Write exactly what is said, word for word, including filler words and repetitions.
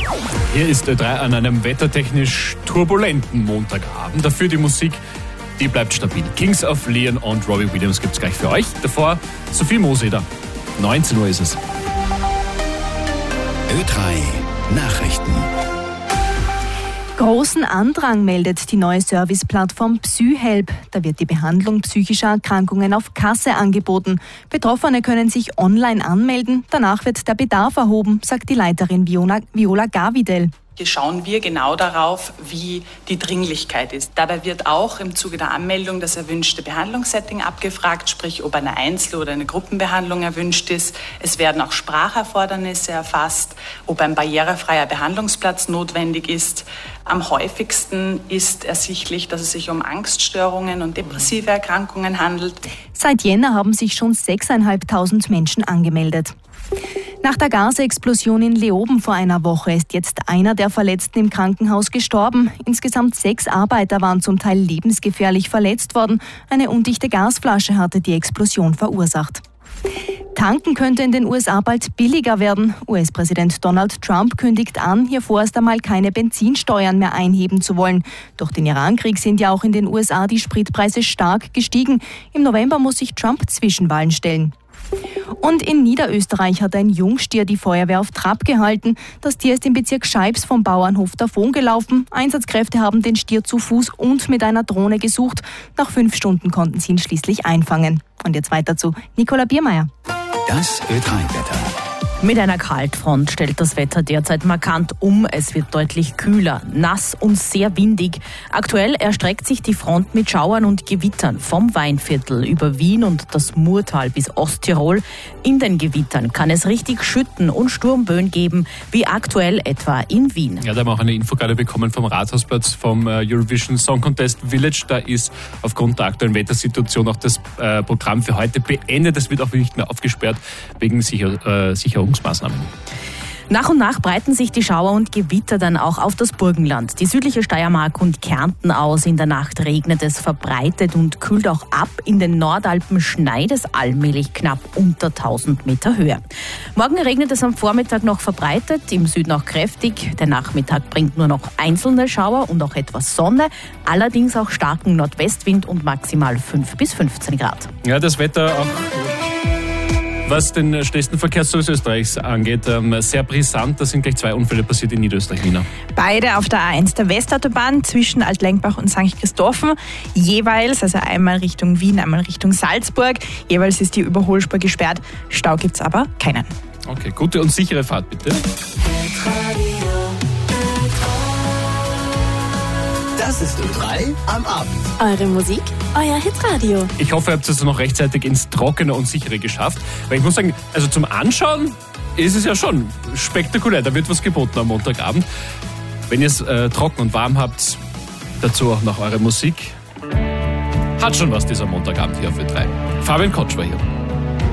Hier ist Ö drei an einem wettertechnisch turbulenten Montagabend. Dafür die Musik, die bleibt stabil. Kings of Leon und Robbie Williams gibt's gleich für euch. Davor Sophie Moseder. neunzehn Uhr ist es. Ö drei Nachrichten. Großen Andrang meldet die neue Serviceplattform PsyHelp. Da wird die Behandlung psychischer Erkrankungen auf Kasse angeboten. Betroffene können sich online anmelden. Danach wird der Bedarf erhoben, sagt die Leiterin Viola, Viola Gavidel. Hier schauen wir genau darauf, wie die Dringlichkeit ist. Dabei wird auch im Zuge der Anmeldung das erwünschte Behandlungssetting abgefragt, sprich ob eine Einzel- oder eine Gruppenbehandlung erwünscht ist. Es werden auch Spracherfordernisse erfasst, ob ein barrierefreier Behandlungsplatz notwendig ist. Am häufigsten ist ersichtlich, dass es sich um Angststörungen und depressive Erkrankungen handelt. Seit Jänner haben sich schon sechstausendfünfhundert Menschen angemeldet. Nach der Gasexplosion in Leoben vor einer Woche ist jetzt einer der Verletzten im Krankenhaus gestorben. Insgesamt sechs Arbeiter waren zum Teil lebensgefährlich verletzt worden. Eine undichte Gasflasche hatte die Explosion verursacht. Tanken könnte in den U S A bald billiger werden. U S-Präsident Donald Trump kündigt an, hier vorerst einmal keine Benzinsteuern mehr einheben zu wollen. Durch den Irankrieg sind ja auch in den U S A die Spritpreise stark gestiegen. Im November muss sich Trump Zwischenwahlen stellen. Und in Niederösterreich hat ein Jungstier die Feuerwehr auf Trab gehalten. Das Tier ist im Bezirk Scheibs vom Bauernhof davongelaufen. Einsatzkräfte haben den Stier zu Fuß und mit einer Drohne gesucht. Nach fünf Stunden konnten sie ihn schließlich einfangen. Und jetzt weiter zu Nicola Biermeier. Das Ö drei Wetter. Mit einer Kaltfront stellt das Wetter derzeit markant um. Es wird deutlich kühler, nass und sehr windig. Aktuell erstreckt sich die Front mit Schauern und Gewittern vom Weinviertel über Wien und das Murtal bis Osttirol. In den Gewittern kann es richtig schütten und Sturmböen geben, wie aktuell etwa in Wien. Ja, da haben wir auch eine Info gerade bekommen vom Rathausplatz vom Eurovision Song Contest Village. Da ist aufgrund der aktuellen Wettersituation auch das äh, Programm für heute beendet. Es wird auch nicht mehr aufgesperrt wegen Sicher, äh, Sicherungsmaßnahmen. Nach und nach breiten sich die Schauer und Gewitter dann auch auf das Burgenland, die südliche Steiermark und Kärnten aus. In der Nacht regnet es verbreitet und kühlt auch ab. In den Nordalpen schneit es allmählich knapp unter tausend Meter Höhe. Morgen regnet es am Vormittag noch verbreitet, im Süden auch kräftig. Der Nachmittag bringt nur noch einzelne Schauer und auch etwas Sonne, allerdings auch starken Nordwestwind und maximal fünf bis fünfzehn Grad. Ja, das Wetter auch, was den schnellsten Verkehrsservice Österreichs angeht, sehr brisant. Da sind gleich zwei Unfälle passiert in Niederösterreich-Wiener. Beide auf der A eins der Westautobahn zwischen Altlenkbach und Sankt Christophen. Jeweils, also einmal Richtung Wien, einmal Richtung Salzburg. Jeweils ist die Überholspur gesperrt. Stau gibt's aber keinen. Okay, gute und sichere Fahrt bitte. Das ist Ö drei am Abend. Eure Musik, euer Hitradio. Ich hoffe, ihr habt es noch rechtzeitig ins Trockene und Sichere geschafft. Weil ich muss sagen, also zum Anschauen ist es ja schon spektakulär. Da wird was geboten am Montagabend. Wenn ihr es äh, trocken und warm habt, dazu auch noch eure Musik. Hat schon was dieser Montagabend hier auf Ö drei. Fabian Kotsch war hier.